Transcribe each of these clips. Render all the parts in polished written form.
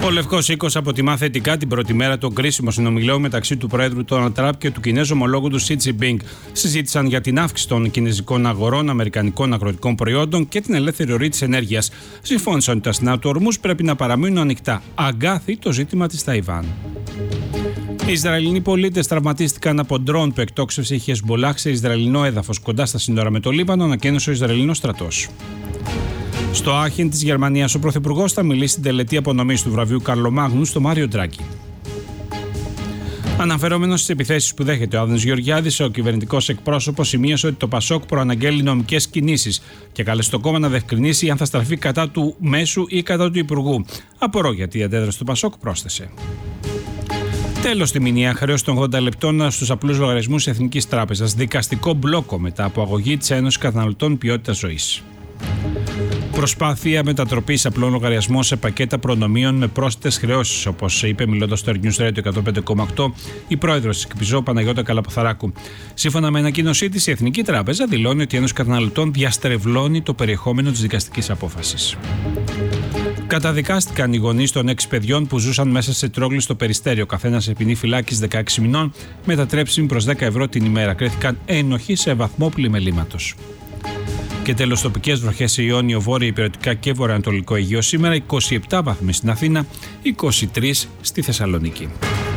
Ο Λευκός Οίκος αποτιμά θετικά την πρώτη μέρα των κρίσιμων συνομιλιών μεταξύ του Προέδρου Ντόναλντ Τραμπ και του Κινέζου ομολόγου του Σι Τζινπίνγκ. Συζήτησαν για την αύξηση των κινέζικων αγορών αμερικανικών αγροτικών προϊόντων και την ελεύθερη ροή της ενέργειας. Συμφώνησαν ότι τα στενά του ορμούς πρέπει να παραμείνουν ανοιχτά. Αγκάθι το ζήτημα της Ταϊβάν. Οι Ισραηλινοί πολίτες τραυματίστηκαν από ντρόουν που εκτόξευσε η Χεσμπολάχ σε Ισραηλινό έδαφος κοντά στα σύνορα με το Λίβανο, ανακοίνωσε ο Ισραηλινός στρατός. Στο Άχεν της Γερμανίας, ο Πρωθυπουργός θα μιλήσει στην τελετή απονομής του βραβείου Καρλομάγνου στο Μάριο Ντράγκη. Αναφερόμενος στις επιθέσεις που δέχεται ο Άδωνης Γεωργιάδης, ο κυβερνητικός εκπρόσωπος σημείωσε ότι το Πασόκ προαναγγέλει νομικές κινήσεις και κάλεσε το κόμμα να διευκρινίσει αν θα στραφεί κατά του μέσου ή κατά του υπουργού. Απορώ γιατί αντέδρασε το Πασόκ, πρόσθεσε. Τέλος, τη μηνιαία χρέωση των 80 λεπτών στους απλούς λογαριασμούς Εθνικής Τράπεζας. Δικαστικό μπλόκο μετά από αγωγή της Ένωσης Καταναλωτών Ποιότητας Ζωής. Προσπάθεια μετατροπής απλών λογαριασμών σε πακέτα προνομίων με πρόσθετες χρεώσεις, όπως είπε μιλώντας στο News Radio 105,8 η πρόεδρος της ΚΠΙΖΟ Παναγιώτα Καλαποθαράκου. Σύμφωνα με ανακοίνωσή της, η Εθνική Τράπεζα δηλώνει ότι η Ένωση Καταναλωτών διαστρεβλώνει το περιεχόμενο της δικαστικής απόφασης. Καταδικάστηκαν οι γονείς των 6 παιδιών που ζούσαν μέσα σε τρόγλι στο Περιστέρι. Ο καθένας σε ποινή φυλάκης 16 μηνών, μετατρέψιμη προς 10 ευρώ την ημέρα. Κρέθηκαν ένοχοι σε βαθμό πλημελήματος. Και τέλος, τοπικές βροχές σε Ιόνιο, Βόρεια Υπηρετικά και Βορειοανατολικό Αιγαίο σήμερα, 27 βαθμοί στην Αθήνα, 23 στη Θεσσαλονίκη.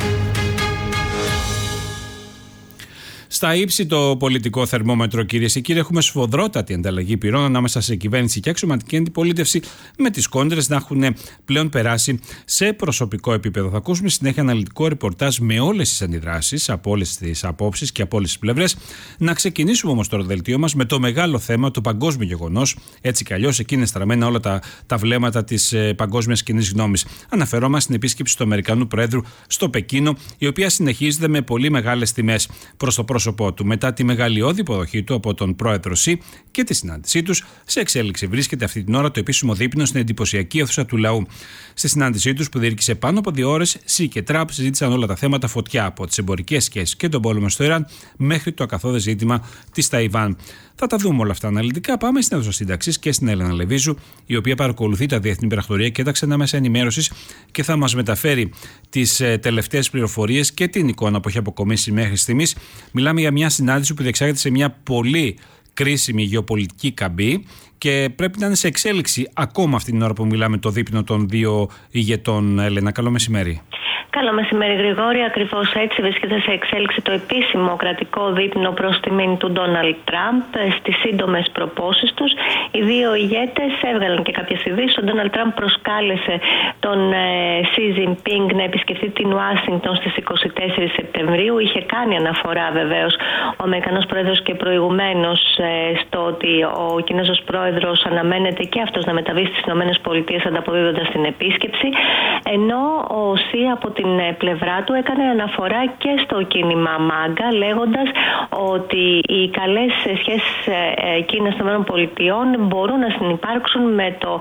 Στα ύψη το πολιτικό θερμόμετρο, κυρίες και κύριοι, έχουμε σφοδρότατη ανταλλαγή πυρών ανάμεσα σε κυβέρνηση και αξιωματική αντιπολίτευση, με τις κόντρες να έχουν πλέον περάσει σε προσωπικό επίπεδο. Θα ακούσουμε συνέχεια αναλυτικό ρεπορτάζ με όλες τις αντιδράσεις, από όλες τις απόψεις και από όλες τις πλευρές. Να ξεκινήσουμε όμως το δελτίο μας με το μεγάλο θέμα, το παγκόσμιο γεγονός. Έτσι κι αλλιώς, εκεί είναι στραμμένα όλα τα βλέμματα της παγκόσμιας κοινής γνώμης. Αναφερόμαστε στην επίσκεψη του Αμερικανού Προέδρου στο Πεκίνο, η οποία συνεχίζεται με πολύ μεγάλες τιμές προς το πρόσωπό του. Μετά τη μεγαλειώδη υποδοχή του από τον πρόεδρο Σι και τη συνάντησή τους, σε εξέλιξη βρίσκεται αυτή την ώρα το επίσημο δείπνο στην εντυπωσιακή αίθουσα του λαού. Στη συνάντησή τους, που διήρκησε πάνω από 2 ώρες, Σι και Τραμπ συζήτησαν όλα τα θέματα φωτιά, από τις εμπορικές σχέσεις και τον πόλεμο στο Ιράν μέχρι το ακαθόδε ζήτημα της Ταϊβάν. Θα τα δούμε όλα αυτά αναλυτικά. Πάμε στην αίθουσα σύνταξης και στην Έλενα Λεβίζου, η οποία παρακολουθεί τα διεθνή πρακτορία και τα ξένα μέσα ενημέρωσης και θα μας μεταφέρει τις τελευταίες πληροφορίες και την εικόνα που έχει αποκομίσει μέχρι στιγμής. Μιλάμε για μια συνάντηση που διεξάγεται σε μια πολύ κρίσιμη γεωπολιτική καμπή και πρέπει να είναι σε εξέλιξη ακόμα αυτή την ώρα που μιλάμε το δείπνο των 2 ηγετών. Έλενα, καλό μεσημέρι. Καλό μεσημέρι, Γρηγόρη. Ακριβώς έτσι βρίσκεται σε εξέλιξη το επίσημο κρατικό δείπνο προς τιμήν του Ντόναλντ Τραμπ. Στις σύντομες προπόσεις τους, οι 2 ηγέτες έβγαλαν και κάποιες ειδήσεις. Ο Ντόναλντ Τραμπ προσκάλεσε τον Σι Τζινπίνγκ να επισκεφτεί την Ουάσιγκτον στις 24 Σεπτεμβρίου. Είχε κάνει αναφορά βεβαίως ο Αμερικανός Πρόεδρος και προηγουμένως στο ότι ο Κινέζος Πρόεδρος αναμένεται και αυτός να μεταβεί στις ΗΠΑ ανταποδίδοντας την επίσκεψη. Ενώ ο Σι από την πλευρά του έκανε αναφορά και στο κίνημα ΜΑΓΚΑ, λέγοντας ότι οι καλές σχέσεις Κίνας των ΗΠΑ μπορούν να συνυπάρξουν με το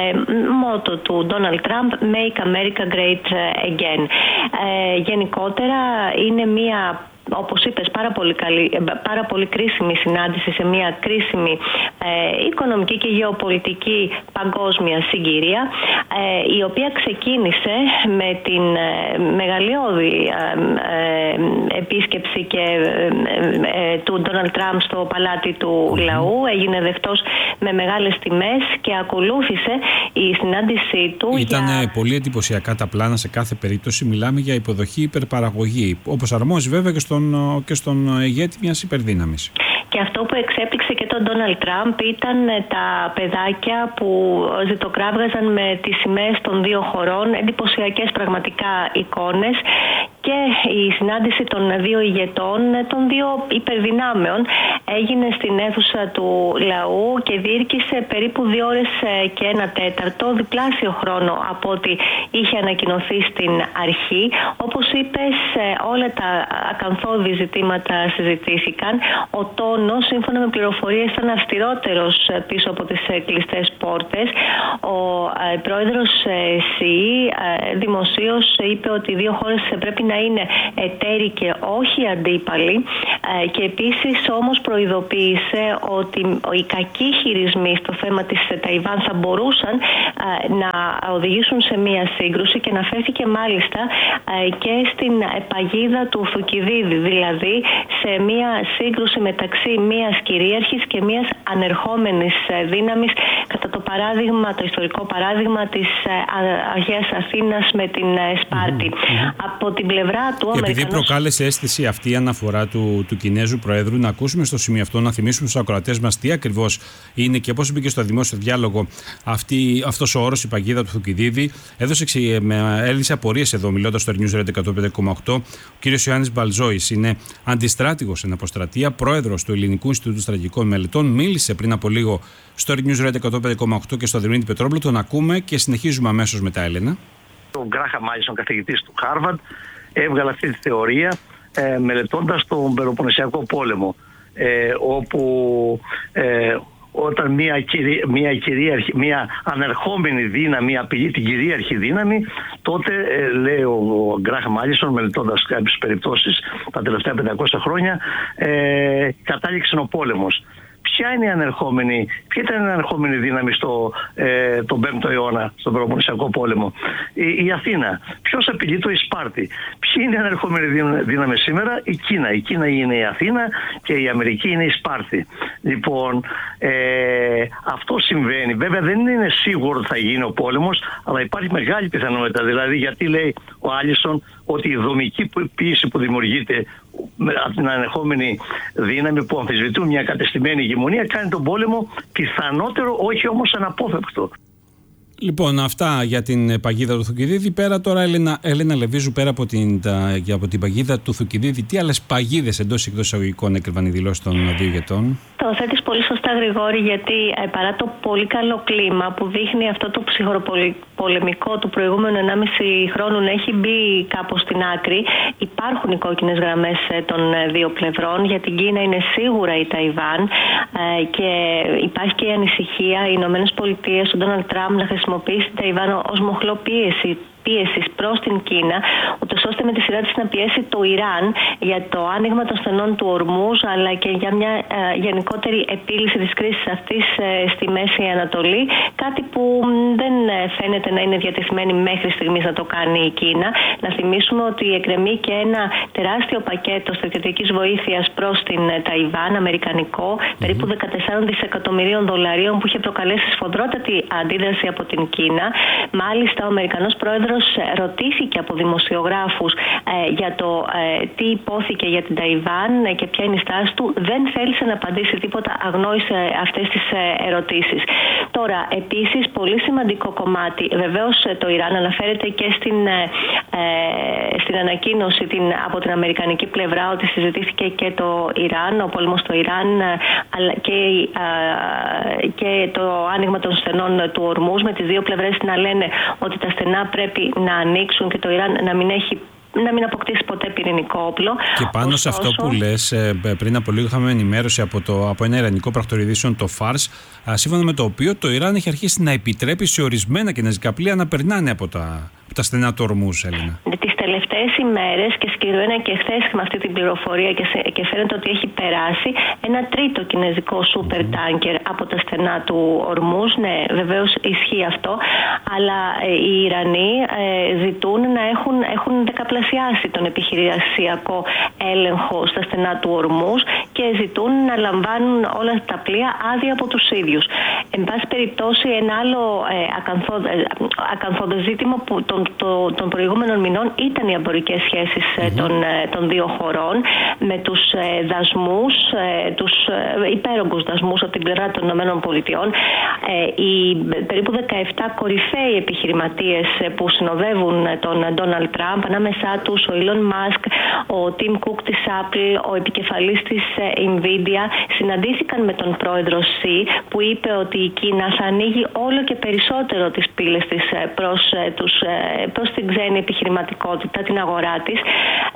μότο του Ντόναλντ Τραμπ Make America Great Again. Γενικότερα είναι μια, όπως είπες, πάρα πολύ κρίσιμη συνάντηση σε μια κρίσιμη οικονομική και γεωπολιτική παγκόσμια συγκυρία, η οποία ξεκίνησε με την μεγαλειώδη επίσκεψη και του Ντόναλντ Τραμπ στο παλάτι του λαού. Έγινε δεκτός με μεγάλες τιμές και ακολούθησε η συνάντησή του. Ήταν πολύ εντυπωσιακά τα πλάνα σε κάθε περίπτωση. Μιλάμε για υποδοχή, υπερπαραγωγή, όπως αρμόζει βέβαια και στον ηγέτη μιας υπερδύναμης. Και αυτό που εξέπληξε και τον Ντόναλντ Τραμπ ήταν τα παιδάκια που ζητοκράβγαζαν με τις σημαίες των 2 χωρών, εντυπωσιακές πραγματικά εικόνες. Και η συνάντηση των 2 ηγετών, των 2 υπερδυνάμεων, έγινε στην αίθουσα του λαού και διήρκησε περίπου 2 ώρες και 1/4, διπλάσιο χρόνο από ό,τι είχε ανακοινωθεί στην αρχή. Όπως είπες, όλα τα ακαθόδη ζητήματα συζητήθηκαν. Ο τόνος, σύμφωνα με πληροφορίες, ήταν αυστηρότερος πίσω από τις κλειστές πόρτες. Ο πρόεδρος ΣΥ δημοσίως είπε ότι οι δύο χώρες πρέπει να είναι εταίροι και όχι αντίπαλοι, και επίσης όμως προειδοποίησε ότι οι κακοί χειρισμοί στο θέμα της Ταϊβάν θα μπορούσαν να οδηγήσουν σε μία σύγκρουση, και αναφέρθηκε μάλιστα και στην παγίδα του Θουκυδίδη, δηλαδή σε μία σύγκρουση μεταξύ μίας κυρίαρχης και μίας ανερχόμενης δύναμης, κατά το παράδειγμα, το ιστορικό παράδειγμα της Αγίας Αθήνας με την Σπάρτη. Από την πλευρά του επειδή προκάλεσε αίσθηση αυτή η αναφορά του Κινέζου Προέδρου, να ακούσουμε στο σημείο αυτό, να θυμίσουμε στους ακροατές μας τι ακριβώς είναι και πώς μπήκε στο δημόσιο διάλογο αυτός ο όρος, η παγίδα του Θουκυδίδη. Έλυσε απορίες εδώ, μιλώντας στο News Radio 105,8. Ο κύριος Ιωάννης Μπαλζόης είναι αντιστράτηγος στην αποστρατεία, πρόεδρος του Ελληνικού Ινστιτούτου Στρατηγικών Μελετών. Μίλησε πριν από λίγο στο News Radio 105,8 και στο Δημήτρη Πετρόπουλο. Τον ακούμε και συνεχίζουμε αμέσως μετά, Έλενα. Ο Γκράχαμ Άλισον, καθηγητής του Χάρβαρντ, έβγαλε αυτή τη θεωρία μελετώντας τον Πελοποννησιακό πόλεμο, όπου όταν μια ανερχόμενη δύναμη απειλεί την κυρίαρχη δύναμη, τότε λέει ο Γκράχαμ Άλισον, μελετώντας κάποιες περιπτώσεις τα τελευταία 500 χρόνια, κατάληξε ο πόλεμος. Ποια ήταν η ανερχόμενη δύναμη τον 5ο αιώνα, στον Πελοποννησιακό πόλεμο? Η Αθήνα. Ποιος απειλεί? Η Σπάρτη. Ποιοι είναι η ανερχόμενη δύναμη σήμερα? Η Κίνα. Η Κίνα είναι η Αθήνα και η Αμερική είναι η Σπάρτη. Λοιπόν, αυτό συμβαίνει. Βέβαια δεν είναι σίγουρο ότι θα γίνει ο πόλεμος, αλλά υπάρχει μεγάλη πιθανότητα. Δηλαδή, γιατί λέει ο Άλισον ότι η δομική πίεση που δημιουργείται από την ανερχόμενη δύναμη που αμφισβητούν μια κατεστημένη ηγεμονία κάνει τον πόλεμο πιθανότερο, όχι όμως αναπόφευκτο. Λοιπόν, αυτά για την παγίδα του Θουκυδίδη. Πέρα τώρα, Έλενα Λεβίζου, πέρα από την παγίδα του Θουκυδίδη, τι άλλες παγίδες εντός ή εκτός εισαγωγικών έκρυβαν οι δηλώσεις των δύο ηγετών? Το θέτεις πολύ σωστά, Γρηγόρη, γιατί παρά το πολύ καλό κλίμα που δείχνει αυτό το ψυχροπολεμικό του προηγούμενου 1,5 χρόνου να έχει μπει κάπως στην άκρη, υπάρχουν οι κόκκινες γραμμές των δύο πλευρών. Για την Κίνα είναι σίγουρα η Ταϊβάν, και υπάρχει και η ανησυχία οι Ηνωμένες Πολιτείες, ο Ντόναλντ Τραμπ, να χρησιμοποιήσει την Ταϊβάν ως μοχλό πίεσης προς την Κίνα, ούτως ώστε με τη σειρά της να πιέσει το Ιράν για το άνοιγμα των στενών του Ορμούζ, αλλά και για μια γενικότερη επίλυση της κρίσης αυτής στη Μέση Ανατολή, κάτι που δεν φαίνεται να είναι διατεθειμένη μέχρι στιγμής να το κάνει η Κίνα. Να θυμίσουμε ότι εκκρεμεί και ένα τεράστιο πακέτο στρατιωτικής βοήθειας προς την Ταϊβάν, αμερικανικό, περίπου 14 δισεκατομμυρίων δολαρίων, που είχε προκαλέσει σφοδρότατη αντίδραση από την Κίνα. Μάλιστα, ο Αμερικανός πρόεδρος ρωτήθηκε από δημοσιογράφους για το τι υπόθηκε για την Ταϊβάν και ποια είναι η στάση του. Δεν θέλησε να απαντήσει τίποτα, αγνόησε αυτές τις ερωτήσεις. Τώρα, επίσης, πολύ σημαντικό κομμάτι, βεβαίως το Ιράν αναφέρεται και στην ανακοίνωση από την αμερικανική πλευρά ότι συζητήθηκε και το Ιράν, ο πόλεμος στο Ιράν, αλλά και το άνοιγμα των στενών του Ορμούζ, με τις δύο πλευρές να λένε ότι τα στενά πρέπει να ανοίξουν και το Ιράν να μην αποκτήσει ποτέ πυρηνικό όπλο. Και πάνω σε αυτό που λες, πριν από λίγο είχαμε ενημέρωση από ένα ιρανικό πρακτορείο, το Fars, σύμφωνα με το οποίο το Ιράν έχει αρχίσει να επιτρέπει σε ορισμένα κινέζικα πλοία να περνάνε από τα στενά του Ορμούζ, Έλληνα. Τις τελευταίες ημέρες, και συγκεκριμένα και χθες με αυτή την πληροφορία, και φαίνεται ότι έχει περάσει ένα τρίτο κινέζικο σούπερ τάνκερ από τα στενά του Ορμούζ. Ναι, βεβαίως ισχύει αυτό, αλλά οι Ιρανοί ζητούν να έχουν δεκαπλασιάσει τον επιχειρησιακό έλεγχο στα στενά του Ορμούζ και ζητούν να λαμβάνουν όλα τα πλοία άδεια από τους ίδιους. Εν πάση περιπτώσει, ένα άλλο ακαθόδε ζήτημα που των προηγούμενων μηνών ήταν οι εμπορικές σχέσεις των δύο χωρών, με τους δασμούς, τους υπέρογκους δασμούς από την πλευρά των ΗΠΑ. Οι περίπου 17 κορυφαίοι επιχειρηματίες που συνοδεύουν τον Ντόναλντ Τραμπ, ανάμεσά τους ο Elon Musk, ο Tim Cook της Apple, ο επικεφαλής της Nvidia, συναντήθηκαν με τον πρόεδρο Xi, που είπε ότι η Κίνα θα ανοίγει όλο και περισσότερο τις πύλες της προς την ξένη επιχειρηματικότητα, την αγορά της,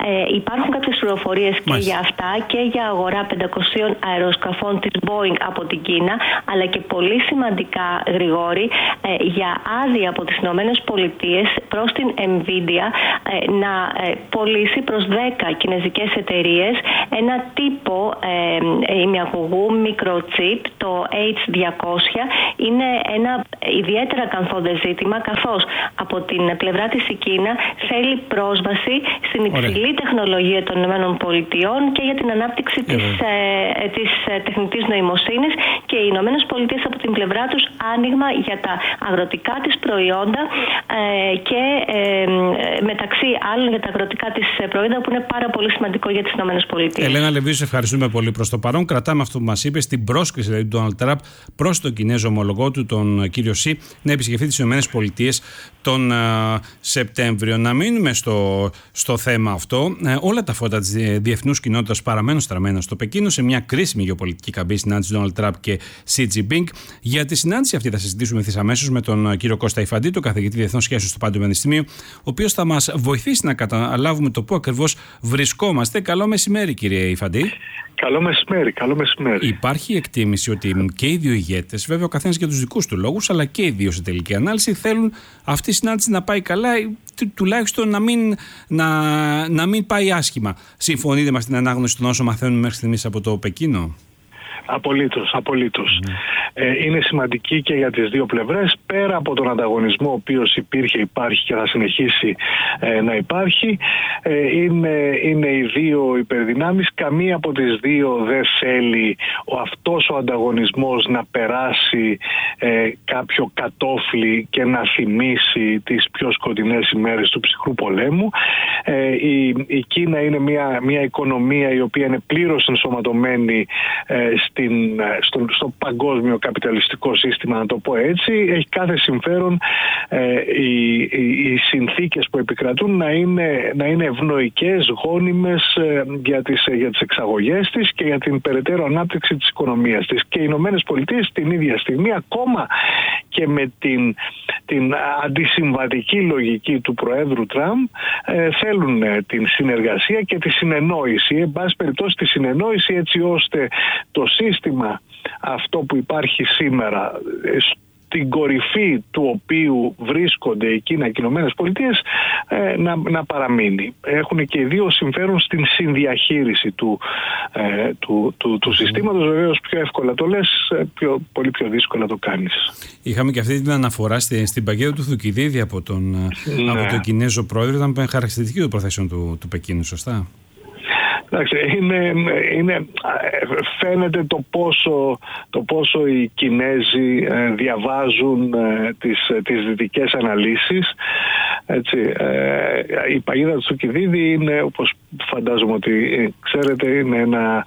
Υπάρχουν κάποιες πληροφορίες και για αυτά και για αγορά 500 αεροσκαφών της Boeing από την Κίνα, αλλά και πολύ σημαντικά, Γρηγόρη, για άδεια από τις Ηνωμένες Πολιτείες προς την Nvidia να πωλήσει προς 10 κινεζικές εταιρείες ένα τύπο ημιαγωγού microchip, το H200. Είναι ένα ιδιαίτερα καθόδε ζήτημα, καθώς από την πλευρά της η Κίνα θέλει πρόσβαση στην υψηλή τεχνολογία των ΗΠΑ και για την ανάπτυξη της τεχνητής νοημοσύνης, και οι ΗΠΑ από την πλευρά τους άνοιγμα για τα αγροτικά της προϊόντα και μεταξύ άλλων για τα αγροτικά της προϊόντα, που είναι πάρα πολύ σημαντικό για τις ΗΠΑ. Ελένα Λεβίου, σε ευχαριστούμε πολύ. Προς το παρόν κρατάμε αυτό που μας είπε, στην πρόσκληση δηλαδή, του Ντόναλντ Τραμπ προς τον Κινέζο ομολογό του, τον κύριο Σι, να επισκεφθεί τις ΗΠΑ τον Σεπτέμβριο. Να μείνουμε στο θέμα αυτό. Όλα τα φώτα της διεθνούς κοινότητας παραμένουν στραμμένα στο Πεκίνο, σε μια κρίσιμη γεωπολιτική καμπή συνάντηση Ντόναλντ Τραμπ και Σι Τζινπίνγκ. Για τη συνάντηση αυτή θα συζητήσουμε ευθύς αμέσως με τον κύριο Κώστα Ιφαντή, τον καθηγητή Διεθνών Σχέσεων στο Πάντιο Πανεπιστήμιο, ο οποίος θα μας βοηθήσει να καταλάβουμε το πού ακριβώς βρισκόμαστε. Καλό μεσημέρι, κύριε Ιφαντή. Καλό μεσημέρι, καλό μεσημέρι. Υπάρχει εκτίμηση ότι και οι δύο ηγέτες, βέβαια ο καθένας για τους δικούς του λόγους, αλλά και οι δύο σε τελική ανάλυση, θέλουν αυτή η συνάντηση να πάει καλά, τουλάχιστον να μην πάει άσχημα. Συμφωνείτε με την ανάγνωση των όσων μαθαίνουμε μέχρι στιγμής από το Πεκίνο? Απολύτως. Είναι σημαντική και για τις δύο πλευρές, πέρα από τον ανταγωνισμό ο οποίος υπάρχει και θα συνεχίσει να υπάρχει. Είναι οι δύο υπερδυνάμεις, καμία από τις δύο δεν θέλει αυτός ο ανταγωνισμός να περάσει κάποιο κατόφλι και να θυμίσει τις πιο σκοτεινές ημέρες του ψυχρού πολέμου. Η Κίνα είναι μια οικονομία η οποία είναι πλήρως ενσωματωμένη στο παγκόσμιο καπιταλιστικό σύστημα, να το πω έτσι. Έχει κάθε συμφέρον οι συνθήκες που επικρατούν να είναι ευνοϊκές, γόνιμες για τις εξαγωγές της και για την περαιτέρω ανάπτυξη της οικονομίας της. Και οι Ηνωμένες Πολιτείες την ίδια στιγμή, ακόμα και με την αντισυμβατική λογική του Προέδρου Τραμπ, θέλουν την συνεργασία και τη συνεννόηση. Εν πάση περιπτώσει, τη συνεννόηση, έτσι ώστε το σύστημα αυτό που υπάρχει σήμερα, στην κορυφή του οποίου βρίσκονται η Κίνα και οι Ηνωμένες Πολιτείες, να παραμείνει. Έχουν και οι δύο συμφέρον στην συνδιαχείριση του συστήματος. Βεβαίως πιο εύκολα το λες, πολύ πιο δύσκολα το κάνεις. Είχαμε και αυτή την αναφορά στην παγίδα του Θουκυδίδη από τον Κινέζο πρόεδρο. Ήταν χαρακτηριστική των προθέσεων του Πεκίνου, σωστά? Φαίνεται το πόσο οι Κινέζοι διαβάζουν τις δυτικές αναλύσεις. Έτσι, η παγίδα του Θουκυδίδη είναι, όπως φαντάζομαι ότι ξέρετε, είναι ένα...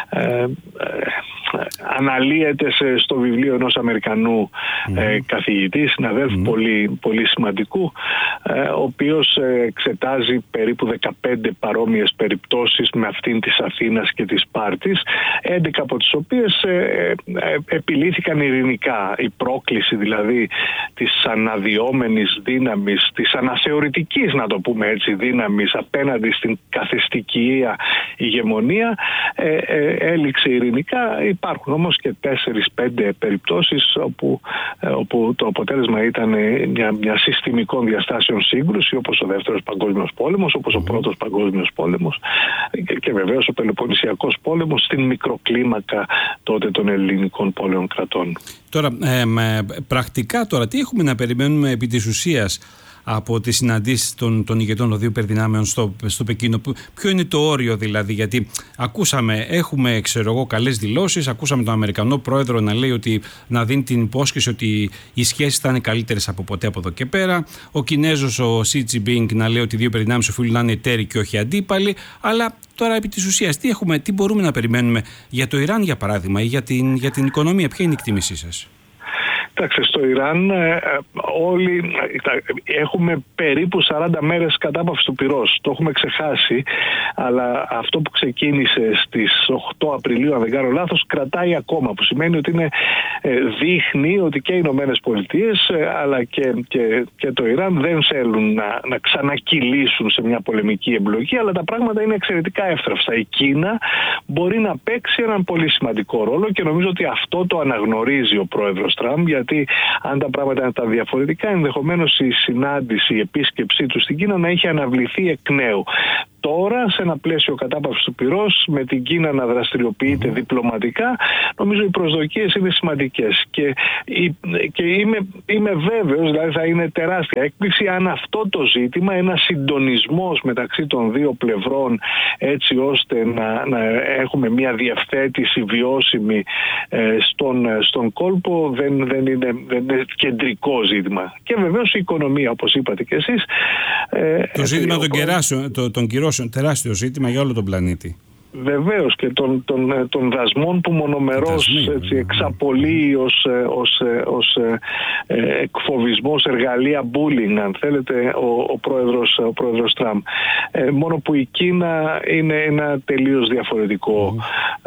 αναλύεται στο βιβλίο ενός Αμερικανού καθηγητή, συναδέλφου πολύ, πολύ σημαντικού, ο οποίος εξετάζει περίπου 15 παρόμοιες περιπτώσεις με αυτήν της Αθήνας και της Σπάρτης, 11 από τις οποίες επιλύθηκαν ειρηνικά. Η πρόκληση δηλαδή της αναδυόμενης δύναμης, της αναθεωρητικής, να το πούμε έτσι, δύναμης απέναντι στην καθεστική ηγεμονία έληξε ειρηνικά. Υπάρχουν όμως και 4-5 περιπτώσεις όπου το αποτέλεσμα ήταν μια συστημικών διαστάσεων σύγκρουση, όπως ο Δεύτερος Παγκόσμιος Πόλεμος, όπως ο Πρώτος Παγκόσμιος Πόλεμος και βεβαίως ο Πελοποννησιακός Πόλεμος στην μικροκλίμακα τότε των ελληνικών πόλεων κρατών. Τώρα, πρακτικά τώρα, τι έχουμε να περιμένουμε επί της ουσίας από τις συναντήσεις των ηγετών των δύο υπερδυνάμεων στο Πεκίνο? Ποιο είναι το όριο δηλαδή? Γιατί έχουμε καλές δηλώσεις, ακούσαμε τον Αμερικανό πρόεδρο να λέει να δίνει την υπόσχεση ότι οι σχέσεις θα είναι καλύτερες από ποτέ από εδώ και πέρα. Ο Κινέζος, ο Σι Τζινπίνγκ, να λέει ότι οι δύο υπερδυνάμεις οφείλουν να είναι εταίροι και όχι αντίπαλοι. Αλλά τώρα επί της ουσίας τι μπορούμε να περιμένουμε για το Ιράν, για παράδειγμα, ή για την οικονομία? Ποια είναι η εκτίμησή σας? Κοιτάξτε, στο Ιράν όλοι έχουμε περίπου 40 μέρες κατάπαυση του πυρός. Το έχουμε ξεχάσει, αλλά αυτό που ξεκίνησε στις 8 Απριλίου, αν δεν κάνω λάθος, κρατάει ακόμα, που σημαίνει ότι δείχνει ότι και οι Ηνωμένες Πολιτείες αλλά και το Ιράν δεν θέλουν να ξανακυλήσουν σε μια πολεμική εμπλοκή, αλλά τα πράγματα είναι εξαιρετικά εύθραυστα. Η Κίνα μπορεί να παίξει έναν πολύ σημαντικό ρόλο και νομίζω ότι αυτό το αναγνωρίζει ο πρόεδρος Τραμπ, γιατί αν τα πράγματα ήταν διαφορετικά, ενδεχομένως η συνάντηση, η επίσκεψή του στην Κίνα να είχε αναβληθεί εκ νέου. Τώρα, σε ένα πλαίσιο κατάπαυσης του πυρός, με την Κίνα να δραστηριοποιείται διπλωματικά, νομίζω οι προσδοκίες είναι σημαντικές. Και είμαι βέβαιος, δηλαδή θα είναι τεράστια έκπληξη αν αυτό το ζήτημα, ένα συντονισμός μεταξύ των δύο πλευρών, έτσι ώστε να έχουμε μια διευθέτηση βιώσιμη στον κόλπο, δεν είναι κεντρικό ζήτημα. Και βεβαίως η οικονομία, όπως είπατε και εσείς. Το ζήτημα των κυρώσεων, τεράστιο ζήτημα για όλο τον πλανήτη. Βεβαίως, και των δασμών που μονομερώς εξαπολύει ως εκφοβισμός, εργαλεία bullying, αν θέλετε, ο πρόεδρος Τραμπ. Μόνο που η Κίνα είναι ένα τελείως διαφορετικό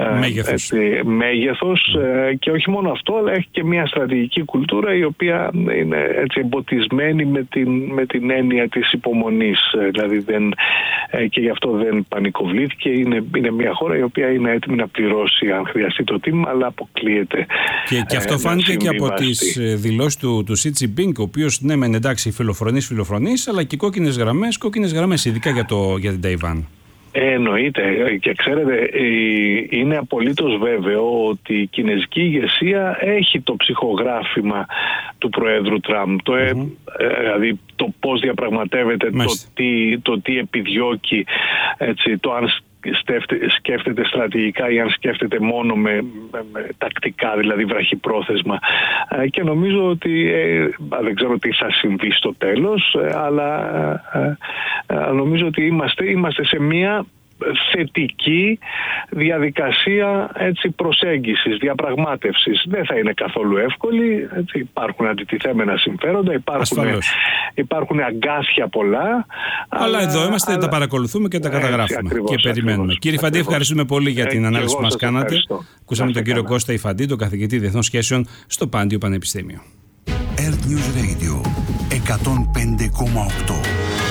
μέγεθος και όχι μόνο αυτό, αλλά έχει και μια στρατηγική κουλτούρα η οποία είναι εμποτισμένη με την έννοια της υπομονής. Δηλαδή και γι' αυτό δεν πανικοβλήθηκε. Είναι μια χώρα η οποία είναι έτοιμη να πληρώσει αν χρειαστεί το τίμημα, αλλά αποκλείεται. Και αυτό φάνηκε και από τις δηλώσεις του Xi Jinping, ο οποίος ναι μεν εντάξει φιλοφρονής, αλλά και κόκκινες γραμμές ειδικά για την Ταϊβάν. Εννοείται, και ξέρετε, είναι απολύτως βέβαιο ότι η κινεζική ηγεσία έχει το ψυχογράφημα του Προέδρου Τραμπ. Δηλαδή το πώς διαπραγματεύεται, το τι επιδιώκει, το αν σκέφτεται στρατηγικά ή αν σκέφτεται μόνο με τακτικά, δηλαδή βραχυπρόθεσμα. Και νομίζω ότι δεν ξέρω τι θα συμβεί στο τέλος, αλλά νομίζω ότι είμαστε σε μια θετική διαδικασία προσέγγισης, διαπραγμάτευσης. Δεν θα είναι καθόλου εύκολη. Υπάρχουν αντιτιθέμενα συμφέροντα, υπάρχουν αγκάθια πολλά. Αλλά εδώ είμαστε, τα παρακολουθούμε και τα καταγράφουμε και περιμένουμε. Κύριε Ιφαντή, ευχαριστούμε πολύ για την ανάλυση που μας κάνατε. Ακούσαμε τον κύριο Κώστα Ιφαντή, τον καθηγητή Διεθνών Σχέσεων στο Πάντιο Πανεπιστήμιο. Earth News Radio 105,8.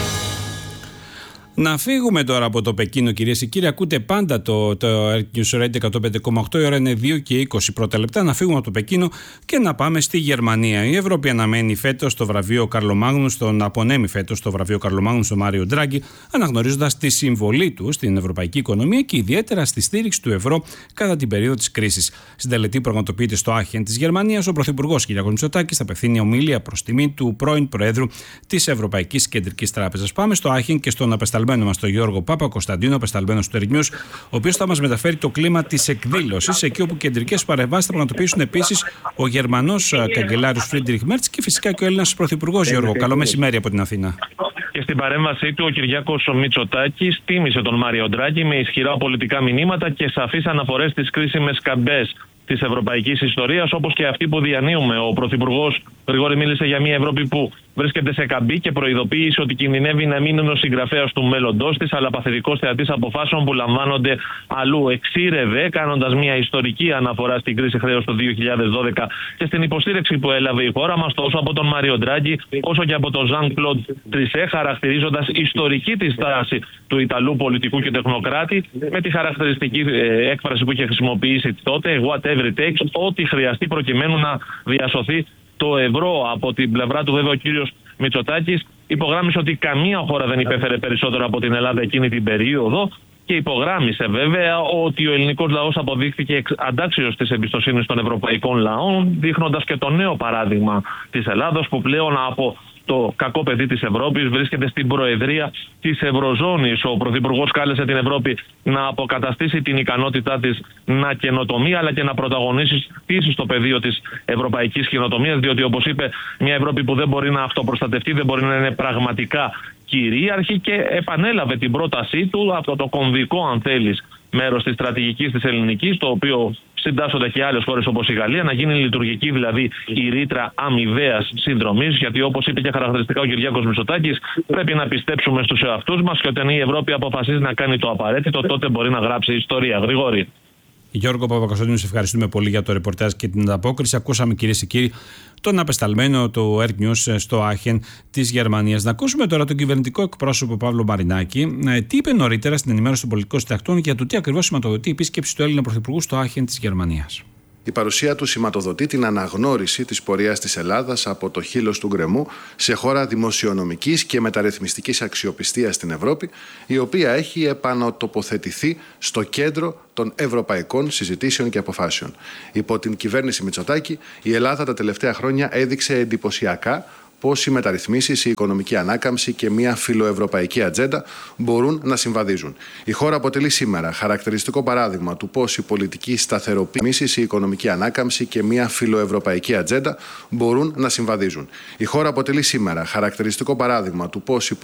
Να φύγουμε τώρα από το Πεκίνο, κυρίες και κύριοι. Ακούτε πάντα το News Radio 105,8. Η ώρα είναι 2 και 20 πρώτα λεπτά. Να φύγουμε από το Πεκίνο και να πάμε στη Γερμανία. Η Ευρώπη αναμένει φέτος το βραβείο Καρλομάγνους, απονέμει φέτος το βραβείο Καρλομάγνους στον Μάριο Ντράγκη, αναγνωρίζοντας τη συμβολή του στην ευρωπαϊκή οικονομία και ιδιαίτερα στη στήριξη του ευρώ κατά την περίοδο της κρίσης. Στην τελετή που πραγματοποιείται στο Άχεν της Γερμανίας, ο Πρωθυπουργός κ. Μητσοτάκης θα απευθύνει ομιλία προς τιμή του πρώην Προέδρου της Ευρωπαϊκής Κεντρικής Τράπεζας. Πάμε στο Άχεν και στον απεσταλμένο μας τον Γιώργο Παπα-Κωνσταντίνο, απεσταλμένος του News, ο οποίος θα μας μεταφέρει το κλίμα της εκδήλωσης, εκεί όπου κεντρικές παρεμβάσεις θα πραγματοποιήσουν επίσης ο Γερμανός καγκελάριος Φρίντριχ Μέρτς και φυσικά και ο Έλληνας Πρωθυπουργός. Γιώργο, καλό μεσημέρι από την Αθήνα. Και στην παρέμβασή του, ο Κυριάκος Μητσοτάκης τίμησε τον Μάριο Ντράγκη με ισχυρά πολιτικά μηνύματα και σαφείς αναφορές στις κρίσιμες καμπές της ευρωπαϊκής ιστορίας, όπως και αυτή που διανύουμε. Ο Πρωθυπουργός Γρηγόρη μίλησε για μια Ευρώπη που βρίσκεται σε καμπή και προειδοποίησε ότι κινδυνεύει να μην είναι ο συγγραφέας του μέλλοντός της, αλλά παθητικός θεατής αποφάσεων που λαμβάνονται αλλού. Εξήρευε, κάνοντας μια ιστορική αναφορά στην κρίση χρέους το 2012 και στην υποστήριξη που έλαβε η χώρα μας, τόσο από τον Μάριο Ντράγκη όσο και από τον Ζαν Κλοντ Τρισέ, χαρακτηρίζοντας ιστορική τη στάση του Ιταλού πολιτικού και τεχνοκράτη, με τη χαρακτηριστική έκφραση που είχε χρησιμοποιήσει τότε, whatever it takes, ό,τι χρειαστεί προκειμένου να διασωθεί το ευρώ. Από την πλευρά του, βέβαια, ο κύριος Μητσοτάκης υπογράμμισε ότι καμία χώρα δεν υπέφερε περισσότερο από την Ελλάδα εκείνη την περίοδο και υπογράμμισε βέβαια ότι ο ελληνικός λαός αποδείχθηκε αντάξιος της εμπιστοσύνης των ευρωπαϊκών λαών, δείχνοντας και το νέο παράδειγμα της Ελλάδος, που πλέον από το κακό παιδί της Ευρώπης βρίσκεται στην προεδρία της Ευρωζώνης. Ο Πρωθυπουργός κάλεσε την Ευρώπη να αποκαταστήσει την ικανότητά της να καινοτομεί, αλλά και να πρωταγωνίσει στο πεδίο της ευρωπαϊκής καινοτομίας, διότι, όπως είπε, μια Ευρώπη που δεν μπορεί να αυτοπροστατευτεί, δεν μπορεί να είναι πραγματικά κυρίαρχη, και επανέλαβε την πρότασή του, αυτό το κομβικό, αν θέλεις, μέρος της στρατηγικής της ελληνικής, το οποίο συντάσσονται και άλλες χώρες όπως η Γαλλία, να γίνει λειτουργική δηλαδή η ρήτρα αμοιβαίας συνδρομής, γιατί όπως είπε και χαρακτηριστικά ο Κυριάκος Μητσοτάκης, πρέπει να πιστέψουμε στους εαυτούς μας και όταν η Ευρώπη αποφασίζει να κάνει το απαραίτητο, τότε μπορεί να γράψει ιστορία. Γρηγόρη. Γιώργο Παπακοσταντίνου, σε ευχαριστούμε πολύ για το ρεπορτάζ και την ανταπόκριση. Ακούσαμε, κυρίες και κύριοι, τον απεσταλμένο του Earth News στο Άχεν της Γερμανίας. Να ακούσουμε τώρα τον κυβερνητικό εκπρόσωπο Παύλο Μαρινάκη. Τι είπε νωρίτερα στην ενημέρωση των πολιτικών συντακτών για το τι ακριβώς σηματοδοτεί η επίσκεψη του Έλληνα Πρωθυπουργού στο Άχεν της Γερμανίας. Η παρουσία του σηματοδοτεί την αναγνώριση της πορείας της Ελλάδας από το χείλος του γκρεμού σε χώρα δημοσιονομικής και μεταρρυθμιστικής αξιοπιστίας στην Ευρώπη, η οποία έχει επανατοποθετηθεί στο κέντρο των ευρωπαϊκών συζητήσεων και αποφάσεων. Υπό την κυβέρνηση Μητσοτάκη, η Ελλάδα τα τελευταία χρόνια έδειξε εντυπωσιακά πώς οι μεταρρυθμίσεις, η οικονομική ανάκαμψη και μια φιλοευρωπαϊκή ατζέντα μπορούν να συμβαδίζουν. Η χώρα αποτελεί σήμερα χαρακτηριστικό παράδειγμα του πώς η πολιτική σταθεροποίηση, η οικονομική ανάκαμψη και μια φιλοευρωπαϊκή ατζέντα μπορούν να συμβαδίζουν. Η χώρα αποτελεί σήμερα χαρακτηριστικό παράδειγμα του πώς